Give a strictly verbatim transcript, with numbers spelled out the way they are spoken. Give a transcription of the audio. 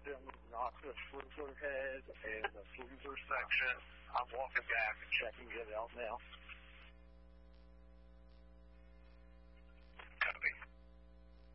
them not the flooper head and the flooper section. I'm walking back and checking it out now.